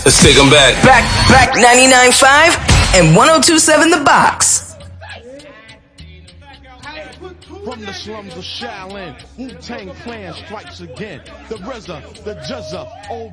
Let's take them back. Back 99.5 and 102.7 The Box. From the slums of Shaolin, Wu-Tang Clan strikes again. The RZA, the Juzza, old